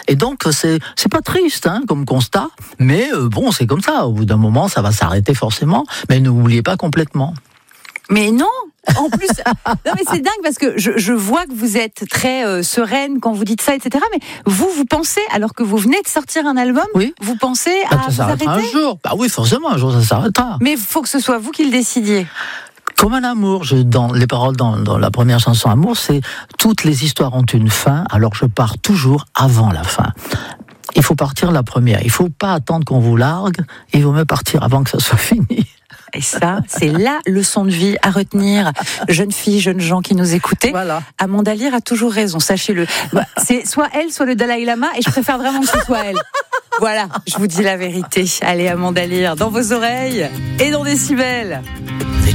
Et donc, c'est pas triste comme constat, mais bon, c'est comme ça. Au bout d'un moment, ça va s'arrêter forcément, mais ne l'oubliez pas complètement. Mais non, en plus, non mais c'est dingue parce que je vois que vous êtes très sereine quand vous dites ça, etc. Mais vous pensez, alors que vous venez de sortir un album, oui. Vous pensez à ça s'arrêtera un jour. Bah oui, forcément, un jour ça s'arrêtera. Mais il faut que ce soit vous qui le décidiez. Comme un amour, dans les paroles dans la première chanson Amour, c'est toutes les histoires ont une fin, alors je pars toujours avant la fin. Il faut partir la première. Il faut pas attendre qu'on vous largue. Il vaut mieux partir avant que ça soit fini. Et ça, c'est la leçon de vie à retenir. Jeunes filles, jeunes gens qui nous écoutaient. Voilà. Amanda Lear a toujours raison, sachez-le. C'est soit elle, soit le Dalai Lama, et je préfère vraiment que ce soit elle. Voilà, je vous dis la vérité. Allez, Amanda Lear, dans vos oreilles et dans Décibel.